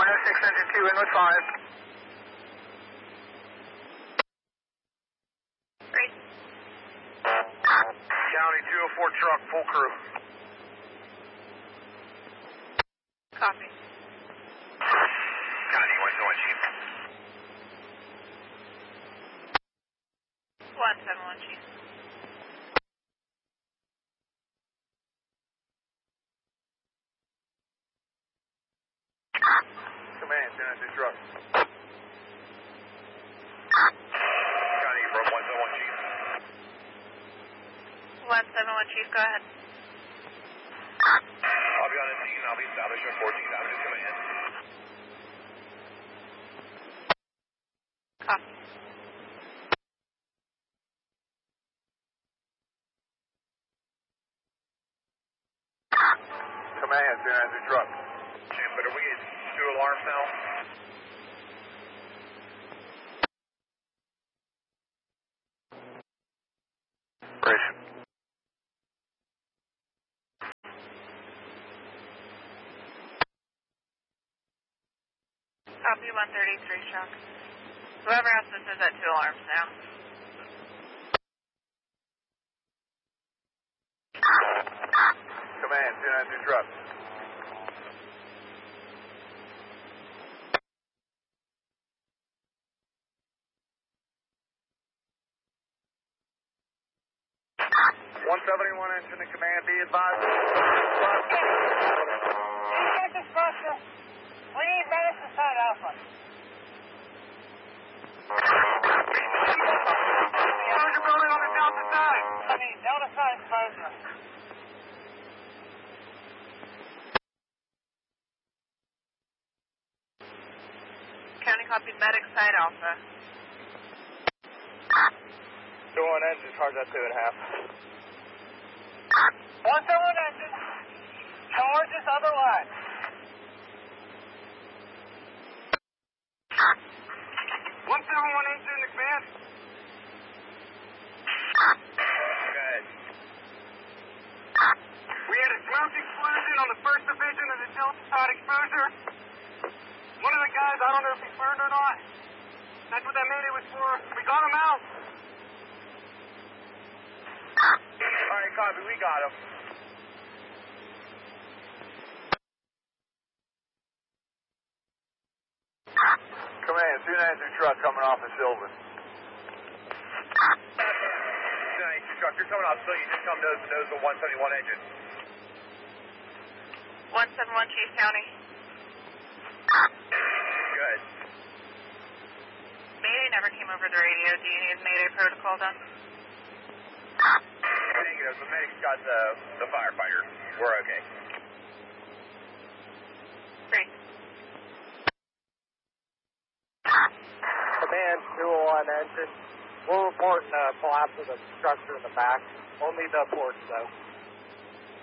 106, engine 2 in with 5. Great. County 204 truck, full crew. Copy. County 101, Chief. 171, Chief. Command, 10 truck. County from 101, Chief. 171, Chief, go ahead. I'll be on the scene. I'll be established on 14th Avenue. Command. Copy. Command, 10 truck. Chief, but are we at 2 alarms now? Bridge. Copy 133, Shock. Whoever else this is at 2 alarms now. Command, 10 truck. .171 engine in command, be advised. This structure. We need medics inside Alpha. Exposure building on the Delta side. I mean, Delta side exposure. County copy medic side Alpha. 2-1 engine, charge at 2.5. 171 engine. Charge this other line. 171 engine in the command. Good. We had a smoke explosion on the first division of the Delta side exposure. One of the guys, I don't know if he burned or not. That's what that mayday was for. We got him out. Alright, copy, we got him. Command, 292 truck coming off of Sylvan. 292 truck, you're coming off, so you just come nose to nose with 171 engine. 171, Chief, County. Good. Mayday never came over the radio. Do you need Mayday protocol done? Negative, the medic's got the firefighter. We're okay. Great. Command 201 engine. We're reporting a collapse of the structure in the back. Only the ports, though.